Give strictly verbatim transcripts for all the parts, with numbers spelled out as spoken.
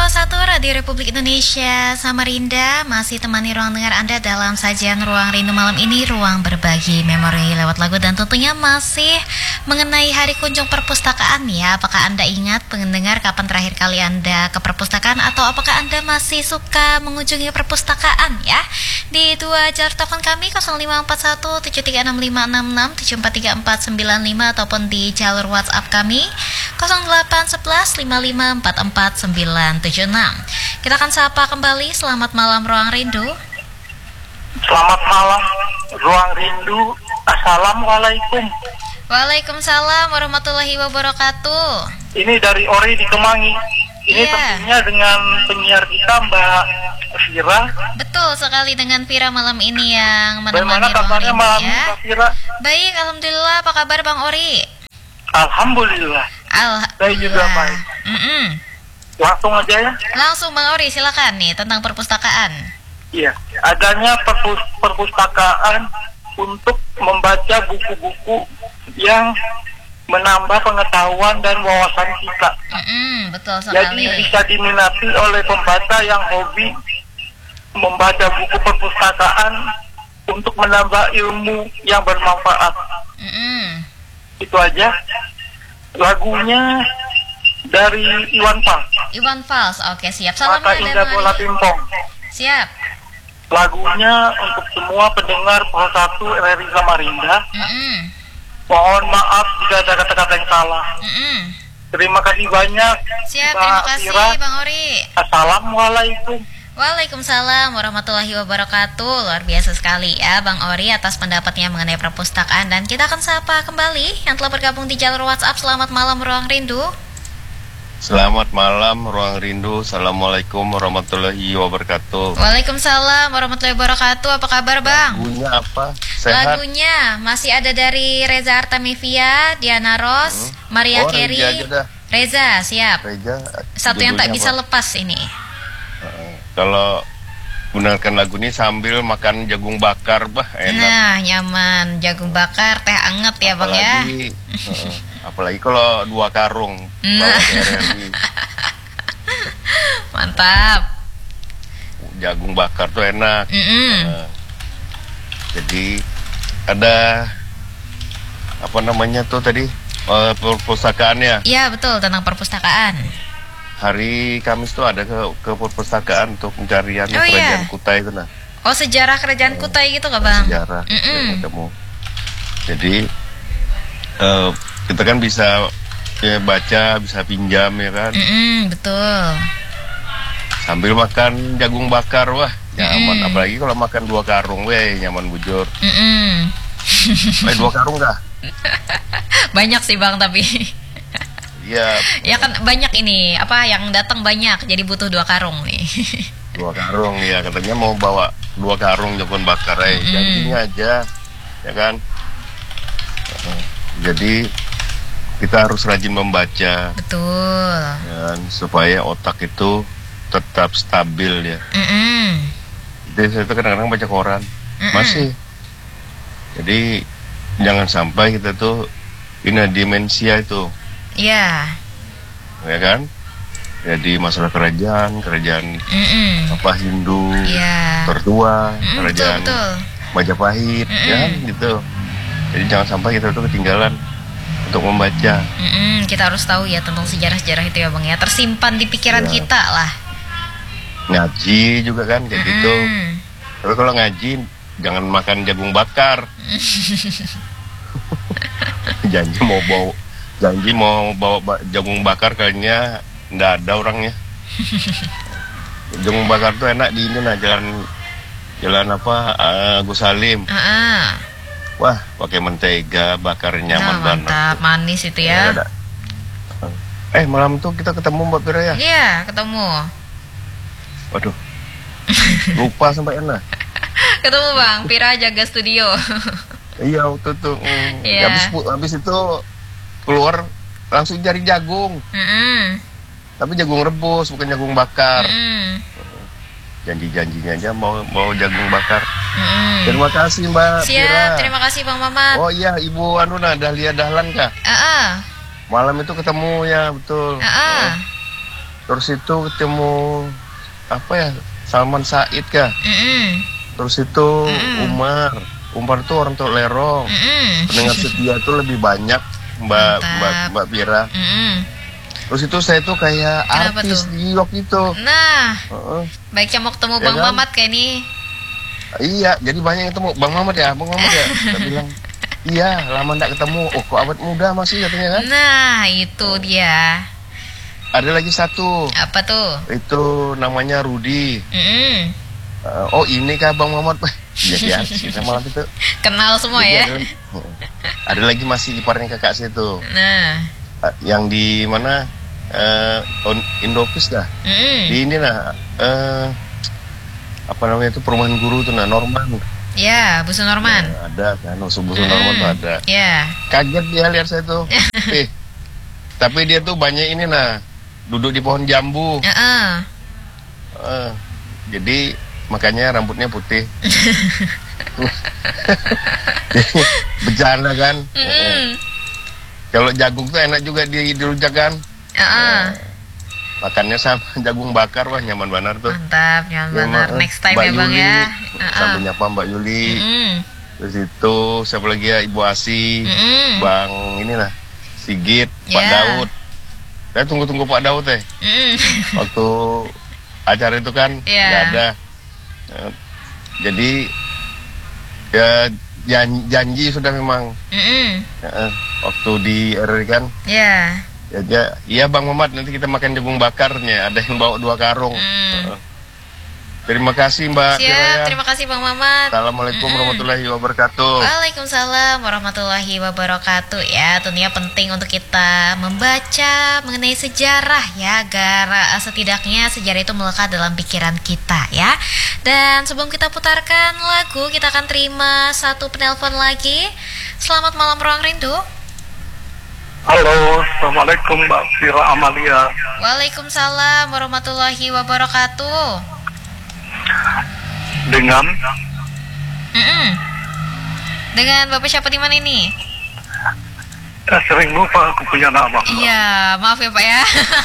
satu Radio Republik Indonesia Samarinda masih temani ruang dengar Anda dalam sajian Ruang Rindu malam ini, ruang berbagi memori lewat lagu dan tentunya masih mengenai Hari Kunjung Perpustakaan ya. Apakah Anda ingat pendengar kapan terakhir kali Anda ke perpustakaan atau apakah Anda masih suka mengunjungi perpustakaan ya? Di dua jalur telepon kami nol lima empat satu tujuh tiga enam lima enam enam tujuh empat tiga empat sembilan lima ataupun di jalur WhatsApp kami nol delapan satu satu lima lima empat empat sembilan tujuh enam. Kita akan sapa kembali. Selamat malam Ruang Rindu. Selamat malam Ruang Rindu. Assalamualaikum. Waalaikumsalam warahmatullahi wabarakatuh. Ini dari Ori di Kemangi. Ini Iya. tentunya dengan penyiar kita Mbak Fira. Betul sekali dengan Vira malam ini yang menemani Bagaimana Ruang kabarnya Rindu malam ya. Mbak Fira? Baik, alhamdulillah. Apa kabar Bang Ori? Alhamdulillah. Alhamdulillah. Saya juga baik. Mm-mm. Langsung aja ya. Langsung Bang Ori, silakan nih tentang perpustakaan. Iya. Adanya perpus perpustakaan untuk membaca buku-buku yang menambah pengetahuan dan wawasan kita. Mm-mm, betul Jadi sekali. bisa diminati oleh pembaca yang hobi membaca buku perpustakaan untuk menambah ilmu yang bermanfaat. Mm-mm. Itu aja. Lagunya dari Iwan Fals, Iwan Fals, oke siap. Salam Mata Indah Bola Pimpong. Siap. Lagunya untuk semua pendengar Pro satu R R I Samarinda. Mm-mm. Mohon maaf jika ada kata-kata yang salah. Mm-mm. Terima kasih banyak. Siap, Mbak terima kasih Fira. Bang Ori. Assalamualaikum. Waalaikumsalam warahmatullahi wabarakatuh. Luar biasa sekali ya Bang Ori atas pendapatnya mengenai perpustakaan. Dan kita akan sapa kembali yang telah bergabung di jalur WhatsApp. Selamat malam Ruang Rindu. Selamat malam Ruang Rindu. Assalamualaikum warahmatullahi wabarakatuh. Waalaikumsalam warahmatullahi wabarakatuh. Apa kabar Bang? Lagunya apa? Sehat? Lagunya masih ada dari Reza Artamevia, Diana Ross, Hmm. Maria Oh, Carey. Reza aja dah. Reza, siap. Reza, Satu yang tak judulnya bisa apa? lepas ini. Heeh. Kalau gunakan lagu ini sambil makan jagung bakar, bah enak. Nah, nyaman. Jagung bakar, teh anget ya Bang ya. apalagi, heeh, apalagi kalau dua karung Nah. bawa ke R R I. Mantap. Jagung bakar tuh enak. Mm-mm. Heeh. Jadi ada apa namanya tuh tadi eh, perpustakaannya. Iya betul, tentang perpustakaan. Hari Kamis tuh ada ke, ke perpustakaan untuk pencarian Oh, kerajaan iya. Kutai itu nah. Oh, sejarah kerajaan Oh, Kutai gitu nggak Bang? Sejarah Mm-mm. ya, ketemu. Jadi eh, kita kan bisa ya, baca, bisa pinjam ya kan, Mm-mm, betul. sambil makan jagung bakar, wah nyaman. Mm-mm. Apalagi kalau makan dua karung, weh nyaman bujur. Mm-mm. Eh dua karung dah. Banyak sih Bang tapi. Iya. Ya kan banyak ini, apa yang datang banyak, jadi butuh dua karung nih. Dua karung ya, katanya mau bawa dua karung jagung bakar, eh Mm-mm. janjinya aja, ya kan. Eh, Jadi kita harus rajin membaca, Betul. kan, supaya otak itu tetap stabil ya. Mm-mm. Jadi saya tuh kadang-kadang baca koran, Mm-mm. masih. Jadi jangan sampai kita tuh ini demensia itu, Iya. ya kan? Jadi masalah kerajaan, kerajaan Mm-mm. apa Hindu, Iya. tertua, Mm, betul kerajaan betul. Majapahit, Mm-mm. ya kan gitu. Jadi jangan sampai kita tuh ketinggalan untuk membaca. Mm-mm, kita harus tahu ya tentang sejarah-sejarah itu ya Bang ya, tersimpan di pikiran Iya. kita lah. Ngaji juga kan kayak gitu. Mm-mm. Tapi kalau ngaji jangan makan jagung bakar. janji mau bawa janji mau bawa ba- jagung bakar kayaknya nggak ada orangnya. Jagung bakar tuh enak di ini nah, jalan jalan apa eh, Agus Salim. Ah, Wah, pakai mentega bakar nah, nyaman banget. mantap, manis itu Ya, ya. ada. Eh malam tuh kita ketemu Mbak Pira ya. Iya, ketemu. Waduh, lupa sampai enak. Ketemu Bang, Pira jaga studio. Iya waktu itu. mm. Iya. Habis pu- habis itu keluar langsung cari jagung. Mm-mm. Tapi jagung rebus bukan jagung bakar. Mm-mm. Janji-janjinya aja mau mau jagung bakar. Mm-mm. Terima kasih Mbak Pira. Siap, terima kasih Bang Mamat. Oh iya Ibu Anuna Dahlia Dahlan kah? Ah, ah, Malam itu ketemu ya betul. ah, ah. Oh, Terus itu ketemu apa ya, Salman Said kah? Mm-mm. Terus itu Mm-mm. Umar. Umar tuh orang Tolerong. Mm-mm. Pendengar setia tuh lebih banyak, Mbak Mantap. Mbak Mbak Pira. Mm-mm. Terus itu saya tuh kayak Kenapa artis tuh? di York itu. Nah, Heeh. baiknya mau ketemu Ya Bang kan? Mamat kayak nih. Iya, jadi banyak yang ketemu Bang Mamat ya, Bang Mamat ya. Saya bilang, iya, lama nggak ketemu. Oh, kok awet muda masih katanya kan? Nah, itu dia. Ada lagi satu, Apa tuh? itu namanya Rudi. Mm-mm. Eh, oh ini kah Bang Mamat? Jadi asik kita malam itu. Kenal semua Jadi ya. ada, ada lagi masih iparnya kakak saya tuh, Nah. Eh, yang di mana? Eh, on- Indopis dah. Mm-mm. Di ini nah, eh, apa namanya itu perumahan guru tuh, nah Norman. Ya, Bu Sunorman. Nah, ada kan, oh, Subuh Mm-mm. Norman tuh ada. Ya. Kaget dia lihat saya tuh. eh, tapi dia tuh banyak ini nah, duduk di pohon jambu. Heeh. Eh, jadi makanya rambutnya putih. Bercanda kan. Mm-mm. Kalau jagung tuh enak juga di dirujak kan. Heeh. Makannya sama jagung bakar, wah nyaman benar tuh. Mantap, nyaman Ya, banget. Ma- Next time Mbak ya Bang Yuli, ya. sambil nyapa Mbak Yuli. Mm-mm. Terus itu siapa lagi ya, Ibu Asi, Mm-mm. Bang inilah Sigit, Pak Ya. Daud. Saya tunggu-tunggu Pak Daud teh. Mm-mm. Waktu acara itu kan Iya. nggak ada. Eh, Jadi ya jan- janji sudah memang. Mm-mm. Eh, Waktu di R R I kan. Ya. Ya, ya, iya Bang Mamat, nanti kita makan jagung bakarnya. Ada yang bawa dua karung. Mm. Eh, Terima kasih Mbak. Siap, Kiraya. terima kasih Bang Mamat. Assalamualaikum warahmatullahi wabarakatuh. Waalaikumsalam warahmatullahi wabarakatuh. Ya, tentunya penting untuk kita membaca mengenai sejarah ya, agar uh, setidaknya sejarah itu melekat dalam pikiran kita ya. Dan sebelum kita putarkan lagu, kita akan terima satu penelpon lagi. Selamat malam Ruang Rindu. Halo, Assalamualaikum Mbak Fira Amalia. Waalaikumsalam warahmatullahi wabarakatuh. Dengan Mm-mm. Dengan Bapak siapa di mana ini? eh, sering lupa aku punya nama. Iya, maaf ya Pak ya.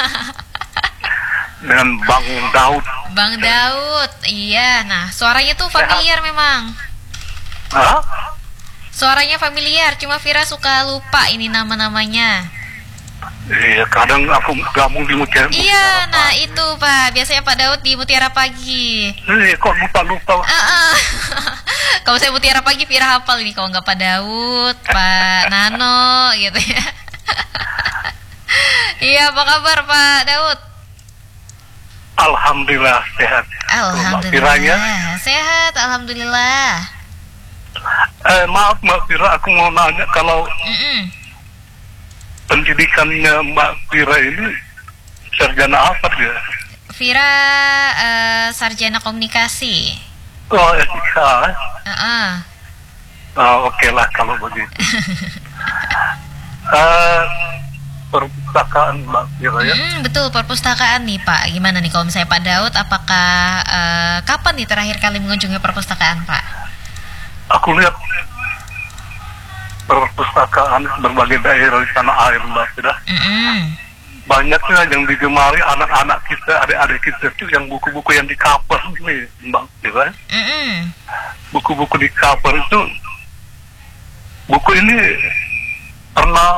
Dengan Bang Daud. Bang Daud. Iya, nah suaranya tuh familiar memang. Hah? Suaranya familiar, cuma Vira suka lupa ini nama-namanya. Iya, kadang aku gabung di Mutiara. Iya, nah itu Pak. Biasanya Pak Daud di Mutiara Pagi. Eh, kok lupa-lupa. Ah, ah. Kalau saya Mutiara Pagi, Vira hafal ini. Kalau nggak Pak Daud, Pak Nano, gitu ya. Iya, apa kabar Pak Daud? Alhamdulillah sehat. Mbak Firanya. Alhamdulillah, sehat. Alhamdulillah. Eh, maaf Mbak Fira, aku mau nanya kalau Mm-mm. pendidikannya Mbak Fira ini sarjana apa dia? Vira eh, sarjana komunikasi. Oh, etika. eh. Heeh. Oh, oke lah kalau begitu. Eh, perpustakaan Mbak Fira ya. Mm, betul, perpustakaan nih Pak. Gimana nih kalau misalnya Pak Daud, apakah eh, kapan nih terakhir kali mengunjungi perpustakaan Pak? Aku lihat perpustakaan berbagai daerah di tanah air Mbak Fira. Mm-mm. Banyaknya yang digemari anak-anak kita, adik-adik kita itu yang buku-buku yang di cover nih Mbak Fira. Mm-mm. Buku-buku di cover itu, buku ini pernah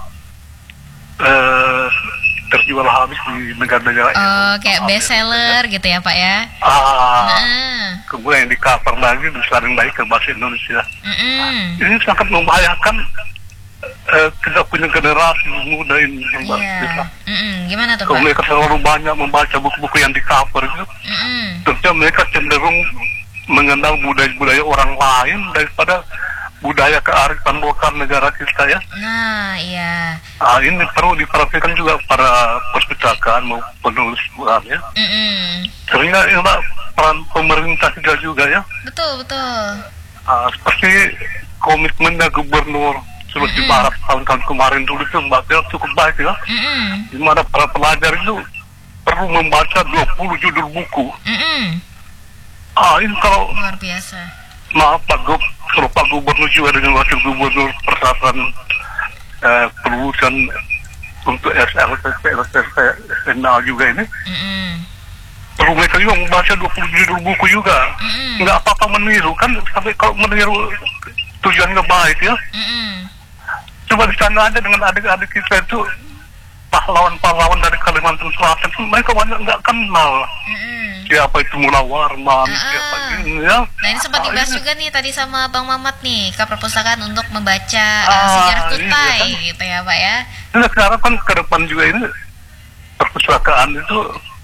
eh, terjual habis di negara-negara Oh, kayak best seller gitu ya Pak ya? Ah, Nah. kemudian yang di cover lagi disaring lagi ke bahasa Indonesia. Mm-mm. Ini sangat membahayakan eh, kita punya generasi muda ini Mbak Iya. Fira. Mm-mm. Gimana tuh Kalau Pak? mereka terlalu banyak membaca buku-buku yang di cover itu, Mm-mm. tentunya mereka cenderung mengenal budaya-budaya orang lain daripada budaya kearifan lokal negara kita ya. Nah, iya. Ah, ini perlu diperhatikan juga para perpustakaan maupun penulis bukunya. Mm-mm. Sehingga ini Mbak, peran pemerintah kita juga ya. Betul, betul. Ah, seperti komitmennya gubernur Sulawesi Mm-mm. Barat tahun-tahun kemarin dulu itu Mbak Fira cukup baik ya. Mm-mm. Di mana para pelajar itu perlu membaca dua puluh judul buku. Mm-mm. Ah, ini kalau Luar biasa. maaf Pak Gub, kalau Pak Gubernur juga dengan Wakil Gubernur persyaratan eh, perluasan untuk S L T P, S L T P, S N A juga ini, Mm-mm. perlu mereka juga membaca dua puluh judul buku juga. Mm-mm. Nggak apa-apa meniru kan, sampai kalau meniru tujuannya baik ya. Mm-mm. Coba di sana aja dengan adik-adik kita itu pahlawan-pahlawan dari Kalimantan Selatan itu mereka banyak nggak kenal. Mm-mm. Siapa itu Mula Warman, Ah. siapa ini ya. Nah ini sempat Ah, dibahas ini. juga nih tadi sama Bang Mamat nih ke perpustakaan untuk membaca uh, Ah, sejarah iya, Kutai kan. gitu ya Pak ya. Nah, sekarang kan ke depan juga ini perpustakaan itu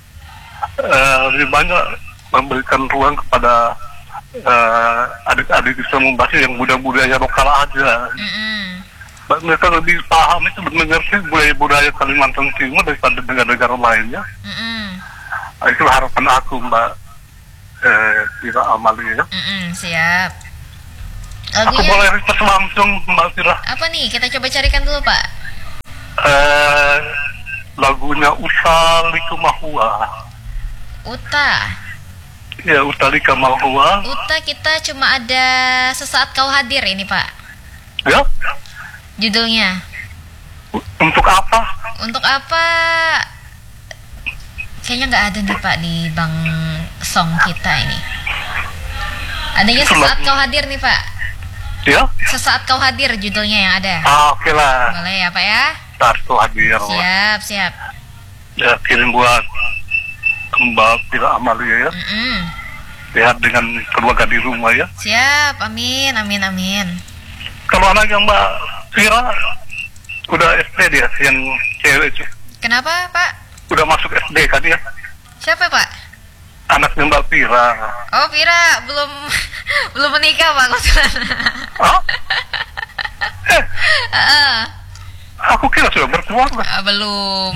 eh, lebih banyak memberikan ruang kepada eh, adik-adik bisa membaca yang budaya-budaya lokal aja. Mm-mm. Mereka lebih paham itu mengerti budaya-budaya Kalimantan Timur daripada negara-negara lainnya. Mm-mm. Nah, itulah harapan aku Mbak eh, Fira Amalia. Mm-mm, siap. Aku Lagunya boleh request langsung Mbak Fira. apa nih? Kita coba carikan dulu Pak. Eh, lagunya Utalika Mahua. Uta. Ya, Utalika Mahua. Uta kita cuma ada Sesaat Kau Hadir ini Pak. Ya, Judulnya. untuk apa? Untuk apa? Kayaknya nggak ada nih Pak di Bang Song kita ini. Adanya Sesaat Kau Hadir nih Pak. Ya, Sesaat Kau Hadir judulnya yang ada. ah, oke lah. Boleh ya Pak ya? Tarto hadir. Siap, siap. Ya, kirim buat Mbak Fira Amalia ya. Mm-mm. Sehat dengan keluarga di rumah ya. Siap, amin, amin, amin. Kalau anaknya Mbak Fira udah S D dia, yang cewek itu. Kenapa Pak? Udah masuk S D kan ya? Siapa Pak? Anaknya Mbak Fira. Oh Vira belum belum menikah Pak kebetulan. Hah? Eh, Ah, aku kira sudah berkeluarga. ah, belum.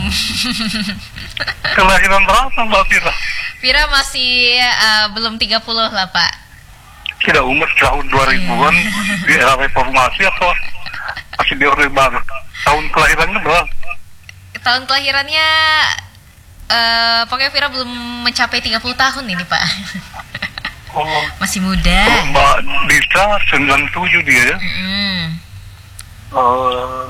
Kelahiran berapa Mbak Fira? Vira masih ah, belum tiga puluh lah Pak. Kira umur tahun dua ribuan di era reformasi atau masih di Orde Baru? Tahun kelahirannya berapa? Tahun kelahirannya eh pokoknya Vira belum mencapai tiga puluh tahun ini Pak. Oh, Masih muda. kalau Mbak Dita sembilan puluh tujuh dia ya? Mm-mm. Oh,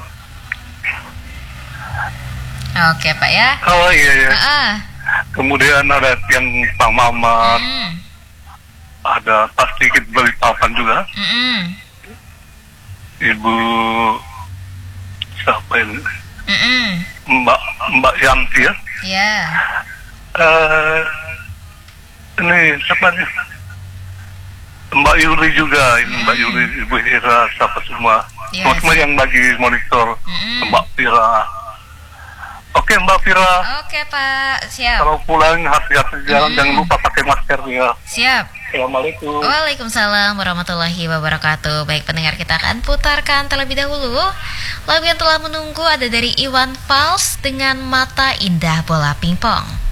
Oke Pak ya. oh iya ya. Ah, Kemudian ada yang Pak Mamat, mm, ada Pak Sikit Balikpapan juga, mm-mm, Ibu siapa ini? mm-mm. Mbak Mbak Yanti ya. Ya. Eh, ini siapa nih? Mbak Yuri juga, ini Mbak Yuri, Ibu Hira, siapa semua, Yes. semua yang lagi monitor Mm-mm. Mbak Fira. Oke Mbak Fira, Oke Pak, siap. kalau pulang hati-hati jalan, Mm. jangan lupa pakai masker ya. Siap. Assalamualaikum. Waalaikumsalam warahmatullahi wabarakatuh. Baik pendengar, kita akan putarkan terlebih dahulu lagu yang telah menunggu ada dari Iwan Fals dengan Mata Indah Bola Pingpong.